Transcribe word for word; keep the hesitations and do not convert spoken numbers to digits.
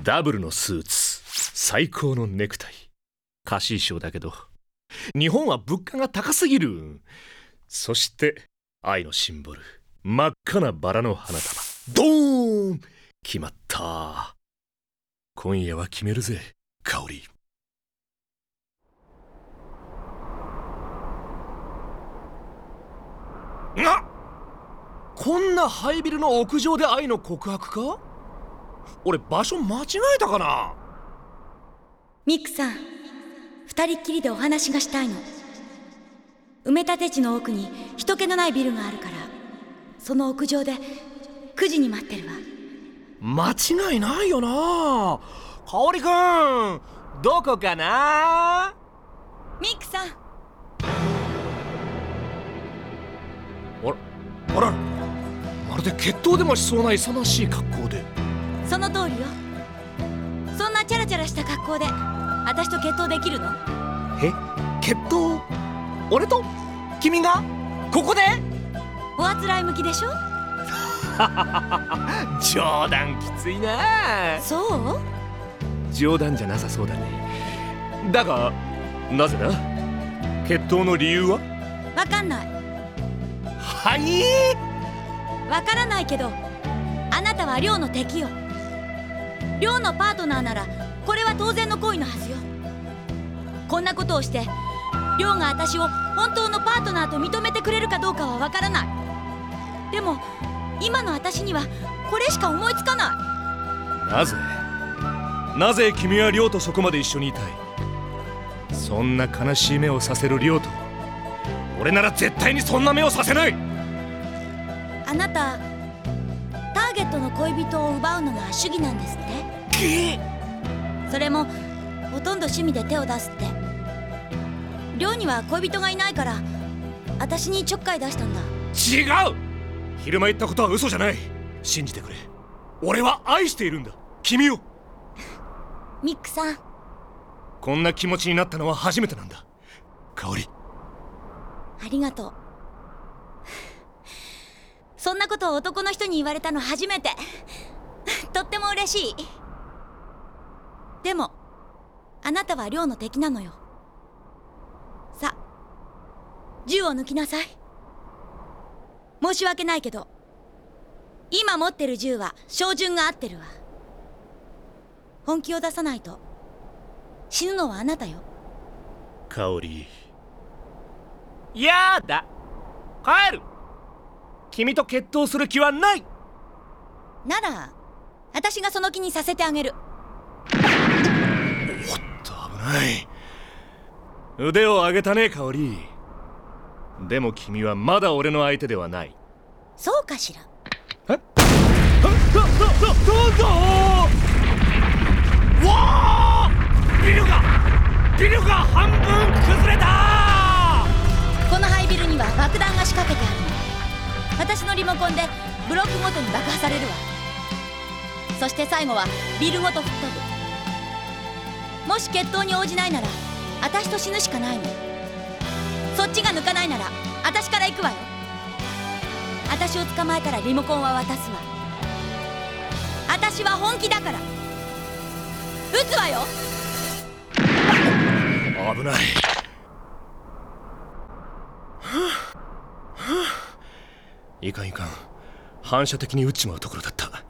ダブルのスーツ、最高のネクタイ。貸衣装だけど日本は物価が高すぎる。そして愛のシンボル、真っ赤なバラの花束。ドーン、決まった。今夜は決めるぜ、香織。な、こんなハイビルの屋上で愛の告白か？俺場所間違えたかな？ ミックさん、二人っきりでお話がしたいの。埋め立て地の奥に人気のないビルがあるから、その屋上でくじに待ってるわ。 間違いないよな。香織くん、どこかな？ ミックさん。 あら、あら、まるで決闘でもしそうな勇ましい格好で。 その通りよ。そんなチャラチャラした格好で私と決闘できるの？ え、決闘？俺と？君が？ここで？ おあつらい向きでしょ？ 冗談きついな。 そう？ 冗談じゃなさそうだね。だがなぜだ？決闘の理由は？ わかんない。 はい？ わからないけど、あなたは亮の敵よ。亮のパートナーならこれは当然の行為のはずよ。こんなことをして亮が私を本当のパートナーと認めてくれるかどうかはわからない。でも今の私にはこれしか思いつかない。 なぜなぜ君は亮とそこまで一緒にいたい？そんな悲しい目をさせる亮と俺なら絶対にそんな目をさせない。 あなたターゲットの恋人を奪うのが主義なんですって。それもほとんど趣味で手を出すって。亮には恋人がいないから私にちょっかい出したんだ。 違う。昼間言ったことは嘘じゃない。信じてくれ。俺は愛しているんだ、君を。 ミックさん、 こんな気持ちになったのは初めてなんだ、香織。 ありがとう。そんなことを男の人に言われたの初めて。とっても嬉しい。でもあなたは亮の敵なのよ。さあ、銃を抜きなさい。申し訳ないけど今持ってる銃は照準が合ってるわ。本気を出さないと死ぬのはあなたよ。 香織、やだ、帰る。君と決闘する気はない。 なら私がその気にさせてあげる。 おっと、危ない。腕を上げたね、香織。でも君はまだ俺の相手ではない。 そうかしら。 えっ、どうぞ。わあ、ビルがビルが半分崩れた。 このハイビルには爆弾が仕掛けてあるの。私のリモコンでブロックごとに爆破されるわ。そして最後はビルごと吹っ飛ぶ。もし決闘に応じないなら私と死ぬしかないの。そっちが抜かないなら私から行くわよ。私を捕まえたらリモコンは渡すわ。私は本気だから。撃つわよ。 危ない。いかんいかん、反射的に撃っちまうところだった。